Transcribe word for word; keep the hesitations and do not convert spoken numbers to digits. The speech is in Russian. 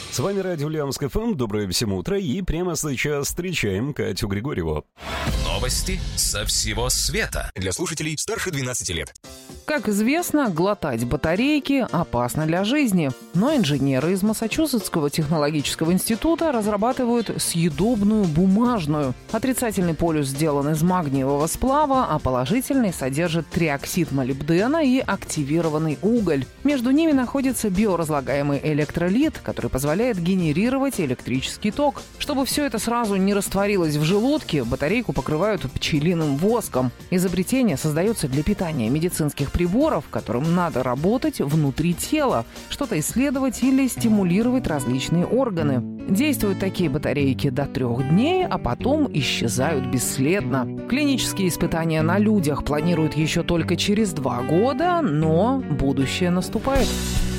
С вами радио Ульяновск эф эм. Доброе всем утро. И прямо сейчас встречаем Катю Григорьеву. Новости со всего света. Для слушателей старше двенадцати лет. Как известно, глотать батарейки опасно для жизни. Но инженеры из Массачусетского технологического института разрабатывают съедобную бумажную. Отрицательный полюс сделан из магниевого сплава, а положительный содержит триоксид молибдена и активированный уголь. Между ними находится биоразлагаемый электролит, который позволяет генерировать электрический ток. Чтобы все это сразу не растворилось в желудке, батарейку покрывают пчелиным воском. Изобретение создается для питания медицинских приборов, которым надо работать внутри тела, что-то исследовать или стимулировать различные органы. Действуют такие батарейки до трех дней, а потом исчезают бесследно. Клинические испытания на людях планируют еще только через два года, но будущее наступает.